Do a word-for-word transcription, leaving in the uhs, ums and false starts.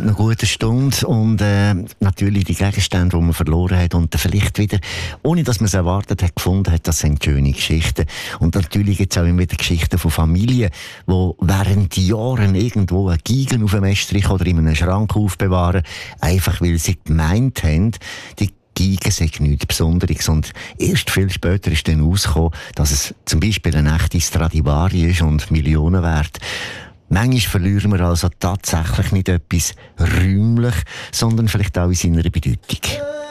seit einer guten Stunde und äh, natürlich die Gegenstände, die man verloren hat und dann vielleicht wieder, ohne dass man es erwartet hat, gefunden hat, das sind schöne Geschichten. Und natürlich gibt es auch immer wieder Geschichten von Familien, die während Jahren irgendwo einen Giegel auf dem Estrich oder in einem Schrank aufbewahren, einfach weil sie gemeint haben, die Giga sei nichts Besonderes. Und erst viel später ist dann rausgekommen, dass es zum Beispiel eine echte Stradivari ist und Millionen wert. Manchmal verlieren wir also tatsächlich nicht etwas räumlich, sondern vielleicht auch in seiner Bedeutung.